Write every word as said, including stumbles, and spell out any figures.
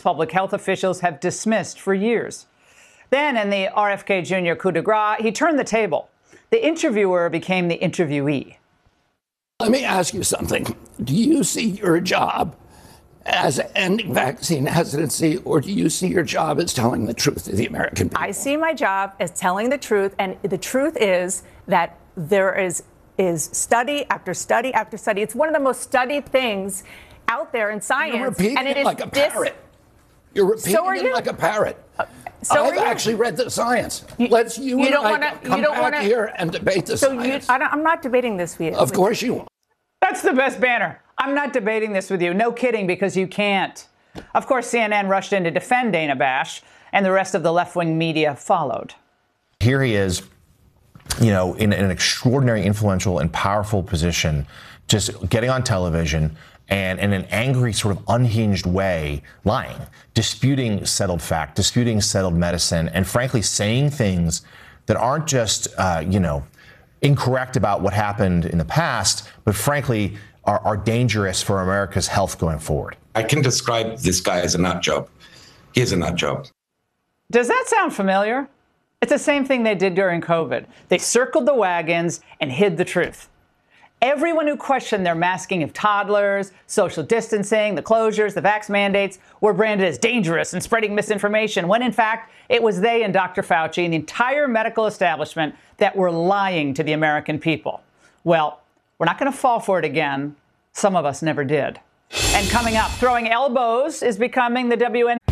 public health officials have dismissed for years. Then, in the R F K Junior coup de grace, he turned the table. The interviewer became the interviewee. Let me ask you something. Do you see your job as ending vaccine hesitancy, or do you see your job as telling the truth to the American people? I see my job as telling the truth, and the truth is that there is is study after study after study. It's one of the most studied things out there in science. You're repeating and it it is like a dis- parrot. You're repeating So are it you. like a parrot. Uh, so I've are you. actually read the science. You- Let's you, you and don't I wanna- come you don't back wanna- here and debate the So you, science. I don't, I'm not debating this with you. Of course you won't. That's the best banner. I'm not debating this with you. No kidding, because you can't. Of course, C N N rushed in to defend Dana Bash, and the rest of the left-wing media followed. Here he is, you know, in, in an extraordinary, influential, and powerful position, just getting on television and in an angry, sort of unhinged way, lying, disputing settled fact, disputing settled medicine, and frankly saying things that aren't just, uh, you know, incorrect about what happened in the past, but frankly are, are dangerous for America's health going forward. I can describe this guy as a nut job. He is a nut job. Does that sound familiar? It's the same thing they did during COVID. They circled the wagons and hid the truth. Everyone who questioned their masking of toddlers, social distancing, the closures, the vax mandates were branded as dangerous and spreading misinformation, when in fact it was they and Doctor Fauci and the entire medical establishment that were lying to the American people. Well, we're not going to fall for it again. Some of us never did. And coming up, throwing elbows is becoming the W N